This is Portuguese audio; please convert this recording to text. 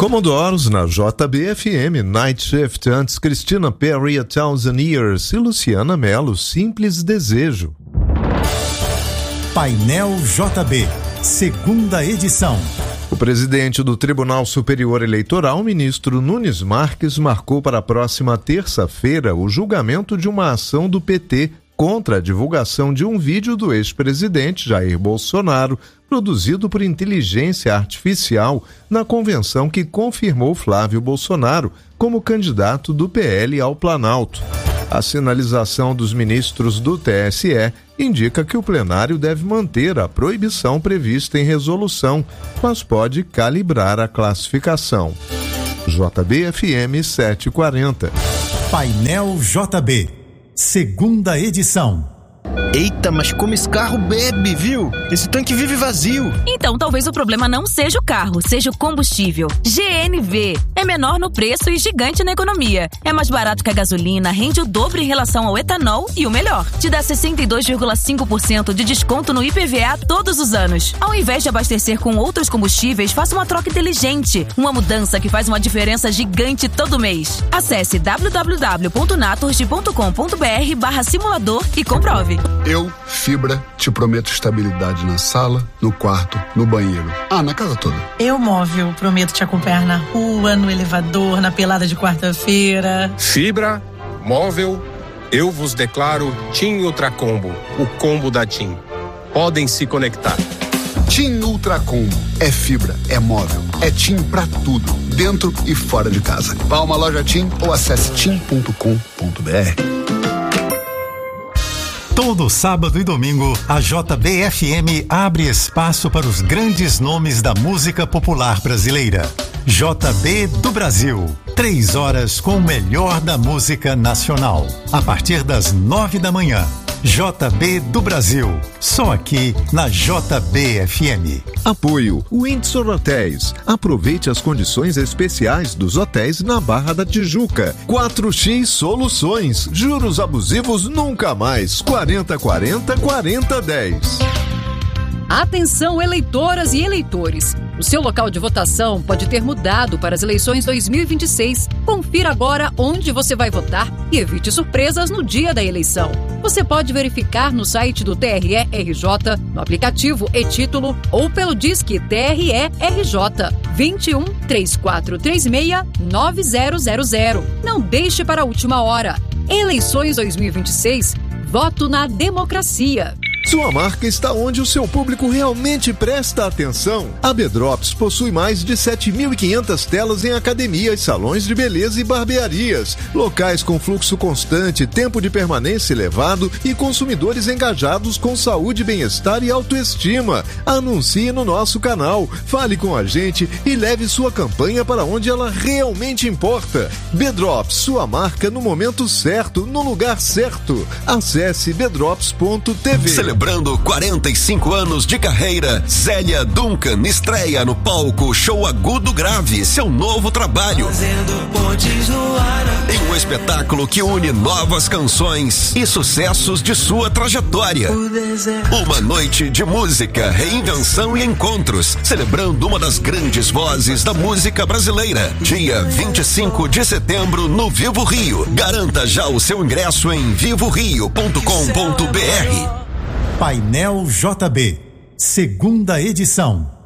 Comodoros na JBFM Night Shift, antes Christina Perry, A Thousand Years e Luciana Mello, Simples Desejo. Painel JB, segunda edição. O presidente do Tribunal Superior Eleitoral, ministro Nunes Marques, marcou para a próxima terça-feira o julgamento de uma ação do PT contra a divulgação de um vídeo do ex-presidente Jair Bolsonaro, produzido por inteligência artificial, na convenção que confirmou Flávio Bolsonaro como candidato do PL ao Planalto. A sinalização dos ministros do TSE indica que o plenário deve manter a proibição prevista em resolução, mas pode calibrar a classificação. JBFM 740. Painel JB, segunda edição. Eita, mas como esse carro bebe, viu? Esse tanque vive vazio. Então talvez o problema não seja o carro, seja o combustível. GNV é menor no preço e gigante na economia. É mais barato que a gasolina, rende o dobro em relação ao etanol e o melhor, te dá 62,5% de desconto no IPVA todos os anos. Ao invés de abastecer com outros combustíveis, faça uma troca inteligente. Uma mudança que faz uma diferença gigante todo mês. Acesse www.naturgy.com.br/simulador e comprove. Eu, Fibra, te prometo estabilidade na sala, no quarto, no banheiro. Na casa toda. Eu, Móvel, prometo te acompanhar na rua, no elevador, na pelada de quarta-feira. Fibra, Móvel, eu vos declaro TIM Ultracombo, o combo da TIM. Podem se conectar. TIM Ultracombo. É fibra, é móvel, é TIM pra tudo, dentro e fora de casa. Vá a uma loja TIM ou acesse tim.com.br. Todo sábado e domingo, a JBFM abre espaço para os grandes nomes da música popular brasileira. JB do Brasil. 3 horas com o melhor da música nacional. A partir das 9 da manhã. JB do Brasil. Só aqui na JBFM. Apoio Windsor Hotéis. Aproveite as condições especiais dos hotéis na Barra da Tijuca. 4X Soluções. Juros abusivos nunca mais. 4040-4010. Atenção, eleitoras e eleitores. O seu local de votação pode ter mudado para as eleições 2026. Confira agora onde você vai votar e evite surpresas no dia da eleição. Você pode verificar no site do TRE-RJ, no aplicativo e-Título ou pelo Disque TRE-RJ 21 3436 9000. Não deixe para a última hora. Eleições 2026. Voto na democracia. Sua marca está onde o seu público realmente presta atenção. A B-Drops possui mais de 7.500 telas em academias, salões de beleza e barbearias, locais com fluxo constante, tempo de permanência elevado e consumidores engajados com saúde, bem-estar e autoestima. Anuncie no nosso canal, fale com a gente e leve sua campanha para onde ela realmente importa. B-Drops, sua marca no momento certo, no lugar certo. Acesse bdrops.tv. Celebrando 45 anos de carreira, Zélia Duncan estreia no palco Show Agudo Grave, seu novo trabalho. Em um espetáculo que une novas canções e sucessos de sua trajetória. Uma noite de música, reinvenção e encontros, celebrando uma das grandes vozes da música brasileira. Dia 25 de setembro no Vivo Rio. Garanta já o seu ingresso em vivorio.com.br. Painel JB, segunda edição.